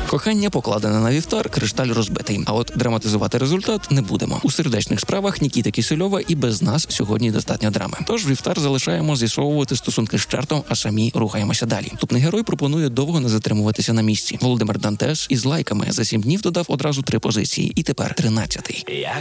Кохання покладене на вівтар, кришталь розбитий. А от драматизувати результат не будемо. У сердечних справах Нікіта Кісельова і без нас сьогодні достатньо драми. Тож вівтар залишаємо з'ясовувати стосунки з чартом, а самі рухаємося далі. Наступний герой пропонує довго не затримуватися на місці. Володимир Дантес із лайками за 7 днів додав одразу 3 позиції. І тепер 13-й.